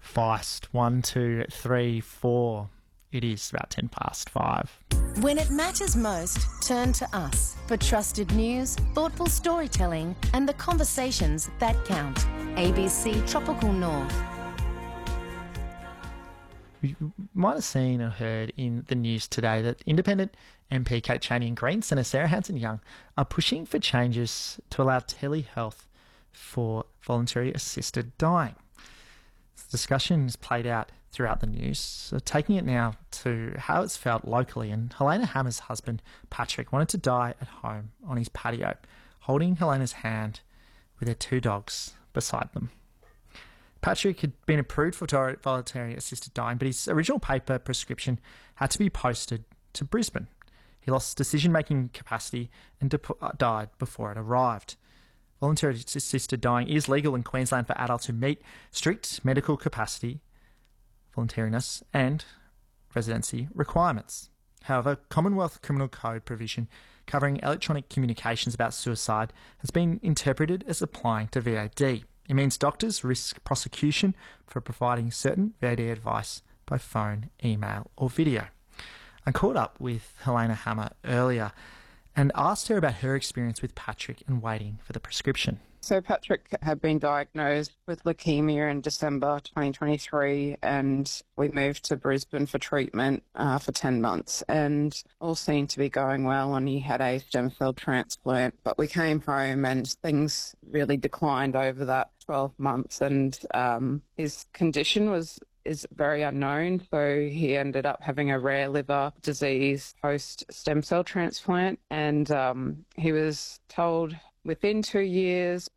Feist. 1, 2, 3, 4. It is about 10 past 5. When it matters most, turn to us for trusted news, thoughtful storytelling, and the conversations that count. ABC Tropical North. You might have seen or heard in the news today that Independent MP Kate Chaney and Green Senator Sarah Hanson-Young are pushing for changes to allow telehealth for voluntary assisted dying. The discussion has played out throughout the news, so taking it now to how it's felt locally. And Helena Hammer's husband, Patrick, wanted to die at home on his patio, holding Helena's hand with their 2 dogs beside them. Patrick had been approved for voluntary assisted dying, but his original paper prescription had to be posted to Brisbane. He lost decision-making capacity and died before it arrived. Voluntary assisted dying is legal in Queensland for adults who meet strict medical capacity, voluntariness and residency requirements. However, Commonwealth Criminal Code provision covering electronic communications about suicide has been interpreted as applying to VAD. It means doctors risk prosecution for providing certain VAD advice by phone, email or video. I caught up with Helena Hammer earlier and asked her about her experience with Patrick and waiting for the prescription. So Patrick had been diagnosed with leukemia in December 2023 and we moved to Brisbane for treatment for 10 months and all seemed to be going well and he had a stem cell transplant. But we came home and things really declined over that 12 months and his condition is very unknown. So he ended up having a rare liver disease post stem cell transplant and he was told within 2 years,